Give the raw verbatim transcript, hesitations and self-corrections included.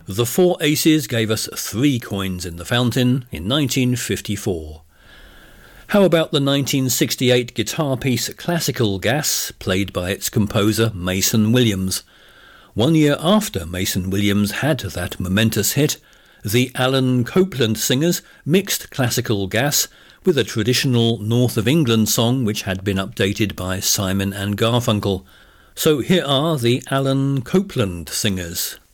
The Four Aces gave us Three Coins in the Fountain in nineteen fifty-four. How about the nineteen sixty-eight guitar piece Classical Gas, played by its composer Mason Williams? One year after Mason Williams had that momentous hit, the Alan Copland Singers mixed Classical Gas with a traditional North of England song which had been updated by Simon and Garfunkel. So here are the Alan Copland Singers.